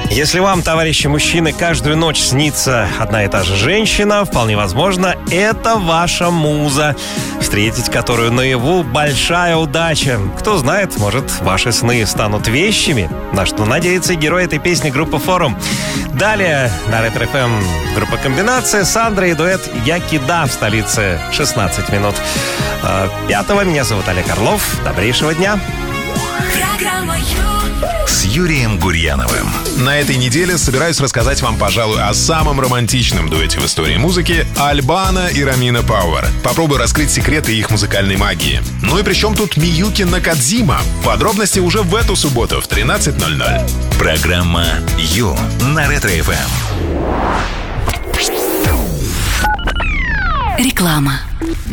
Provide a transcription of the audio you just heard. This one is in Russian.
Если вам, товарищи мужчины, каждую ночь снится одна и та же женщина, вполне возможно, это ваша муза, встретить которую наяву большая удача. Кто знает, может, ваши сны станут вещами, на что надеется герой этой песни группы «Форум». Далее на Ретро ФМ группа «Комбинация», Сандра и дуэт «Я Кида» в столице 16 минут 5-го. Меня зовут Олег Орлов. Добрейшего дня. С Юрием Гурьяновым. На этой неделе собираюсь рассказать вам, пожалуй, о самом романтичном дуэте в истории музыки — Альбано и Ромина Пауэр. Попробую раскрыть секреты их музыкальной магии. Ну и при чем тут Миюки Накадзима? Подробности уже в эту субботу в 13:00. Программа «Ю» на Ретро-ФМ. Реклама.